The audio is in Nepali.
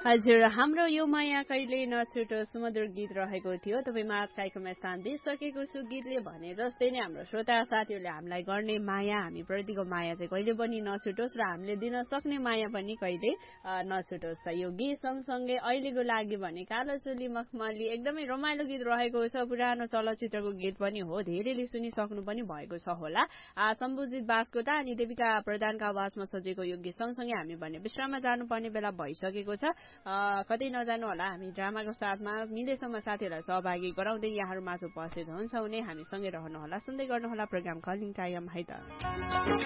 हजुर, हाम्रो यो माया कहिले नछुटो सुमधुर गीत रहेको थियो। तपाईँमा आज कार्यक्रममा स्थान दिइसकेको छु। गीतले भने जस्तै नै हाम्रो श्रोता साथीहरूले हामीलाई गर्ने माया, हामी प्रतिको माया चाहिँ कहिले पनि नछुटोस् र हामीले दिन सक्ने माया पनि कहिले नछुटोस्। यो गीत सँगसँगै अहिलेको लागि भने कालो चोली मखमली एकदमै रमाइलो गीत रहेको छ। पुरानो चलचित्रको गीत पनि हो, धेरैले सुनिसक्नु पनि भएको छ होला। सम्बुजित बास्कोटा अनि देविका प्रधानका आवाजमा सजेको यो गीत सँगसँगै हामी भने विश्राममा जानुपर्ने बेला भइसकेको छ। कतै नजानु होला, हामी ड्रामाको साथमा मिलेसम्म साथीहरूलाई सहभागी गराउँदै यहाँहरू माझ उपस्थित हुन्छ हुने। हामी सँगै रहनुहोला, सुन्दै गर्नुहोला प्रोग्राम कलिङ टाइम है त।